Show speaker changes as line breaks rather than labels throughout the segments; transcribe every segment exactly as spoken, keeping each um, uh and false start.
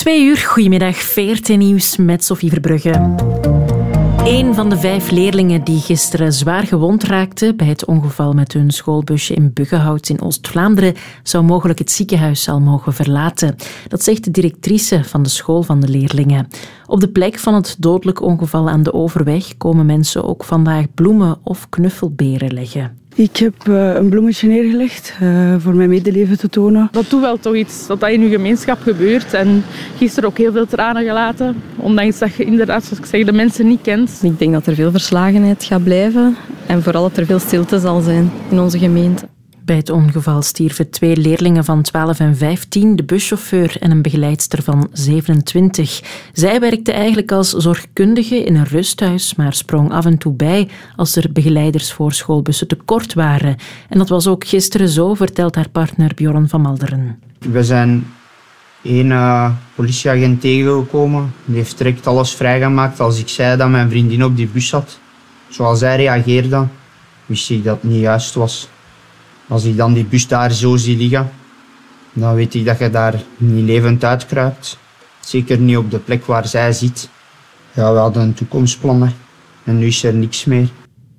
Twee uur, goedemiddag, V R T Nieuws met Sophie Verbrugge. Een van de vijf leerlingen die gisteren zwaar gewond raakte bij het ongeval met hun schoolbusje in Buggenhout in Oost-Vlaanderen zou mogelijk het ziekenhuis al mogen verlaten. Dat zegt de directrice van de school van de leerlingen. Op de plek van het dodelijk ongeval aan de Overweg komen mensen ook vandaag bloemen of knuffelberen leggen.
Ik heb uh, een bloemetje neergelegd uh, voor mijn medeleven te tonen.
Dat doet wel toch iets dat dat in je gemeenschap gebeurt. En gisteren ook heel veel tranen gelaten. Ondanks dat je inderdaad, zoals ik zeg, de mensen niet kent.
Ik denk dat er veel verslagenheid gaat blijven. En vooral dat er veel stilte zal zijn in onze gemeente.
Bij het ongeval stierven twee leerlingen van twaalf en vijftien, de buschauffeur en een begeleidster van zevenentwintig. Zij werkte eigenlijk als zorgkundige in een rusthuis, maar sprong af en toe bij als er begeleiders voor schoolbussen tekort waren. En dat was ook gisteren zo, vertelt haar partner Bjorn van Malderen.
We zijn één uh, politieagent tegengekomen. Die heeft direct alles vrijgemaakt. Als ik zei dat mijn vriendin op die bus zat, zoals zij reageerde, wist ik dat het niet juist was. Als ik dan die bus daar zo zie liggen, dan weet ik dat je daar niet levend uitkruipt. Zeker niet op de plek waar zij zit. Ja, we hadden een toekomstplan, hè. En nu is er niks meer.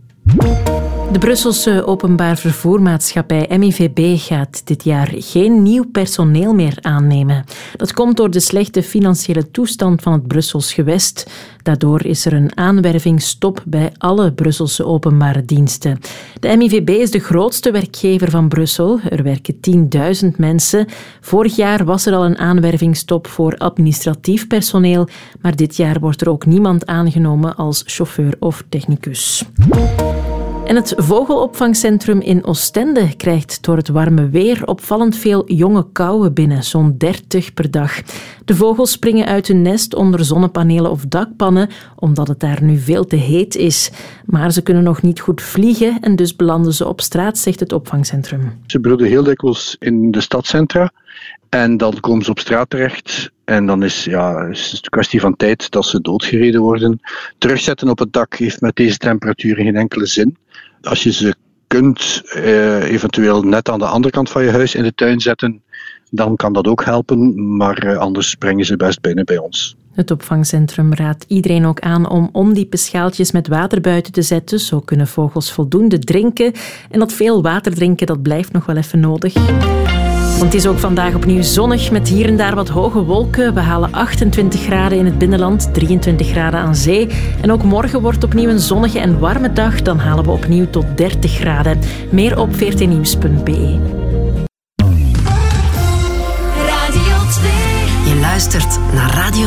De Brusselse openbaar vervoermaatschappij M I V B gaat dit jaar geen nieuw personeel meer aannemen. Dat komt door de slechte financiële toestand van het Brussels gewest. Daardoor is er een aanwervingsstop bij alle Brusselse openbare diensten. De M I V B is de grootste werkgever van Brussel. Er werken tienduizend mensen. Vorig jaar was er al een aanwervingsstop voor administratief personeel, maar dit jaar wordt er ook niemand aangenomen als chauffeur of technicus. En het vogelopvangcentrum in Oostende krijgt door het warme weer opvallend veel jonge kauwen binnen, zo'n dertig per dag. De vogels springen uit hun nest onder zonnepanelen of dakpannen, omdat het daar nu veel te heet is. Maar ze kunnen nog niet goed vliegen en dus belanden ze op straat, zegt het opvangcentrum.
Ze broeden heel dikwijls in de stadcentra en dan komen ze op straat terecht. En dan is, ja, is het een kwestie van tijd dat ze doodgereden worden. Terugzetten op het dak heeft met deze temperaturen geen enkele zin. Als je ze kunt eh, eventueel net aan de andere kant van je huis in de tuin zetten, dan kan dat ook helpen, maar eh, anders brengen ze best binnen bij ons.
Het opvangcentrum raadt iedereen ook aan om ondiepe schaaltjes met water buiten te zetten. Zo kunnen vogels voldoende drinken. En dat veel water drinken, dat blijft nog wel even nodig. Want het is ook vandaag opnieuw zonnig met hier en daar wat hoge wolken. We halen achtentwintig graden in het binnenland, drieëntwintig graden aan zee. En ook morgen wordt opnieuw een zonnige en warme dag. Dan halen we opnieuw tot dertig graden. Meer op v r t nieuws punt b e.
Radio twee. Je luistert naar Radio